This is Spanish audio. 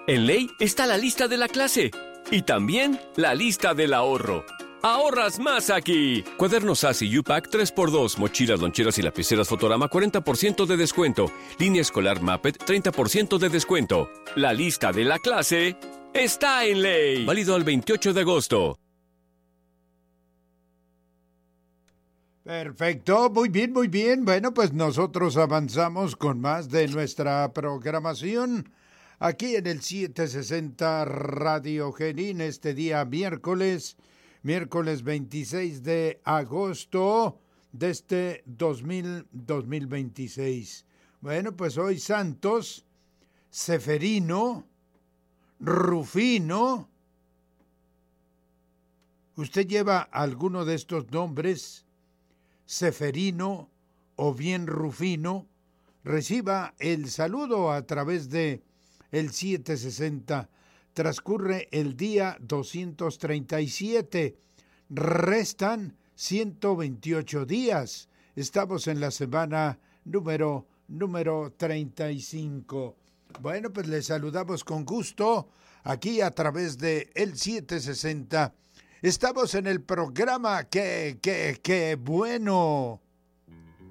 En Ley está la lista de la clase y también la lista del ahorro. ¡Ahorras más aquí! Cuadernos ASI U-Pack 3x2, mochilas, loncheras y lapiceras Fotorama 40% de descuento. Línea escolar Muppet 30% de descuento. La lista de la clase está en Ley. Válido al 28 de agosto. Perfecto, muy bien, muy bien. Bueno, pues nosotros avanzamos con más de nuestra programación aquí en el 760 Radio Genin este día miércoles 26 de agosto de este 2026. Bueno, pues hoy santos, Seferino, Rufino. ¿Usted lleva alguno de estos nombres? Seferino o bien Rufino, reciba el saludo a través de el 760. Transcurre el día 237. Restan 128 días. Estamos en la semana número 35. Bueno, pues les saludamos con gusto aquí a través de el 760. Estamos en el programa ¡Qué bueno!